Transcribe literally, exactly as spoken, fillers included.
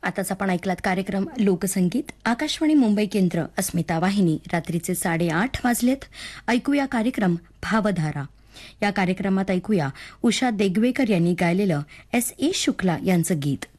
आताच आपण ऐकलात कार्यक्रम लोकसंगीत. आकाशवाणी मुंबई केंद्र, अस्मिता वाहिनी. रात्रीचे साडेआठ वाजलेत. ऐकूया कार्यक्रम भावधारा. या कार्यक्रमात ऐकूया उषा देगवेकर यांनी गायलेलं एस ए शुक्ला यांचं गीत.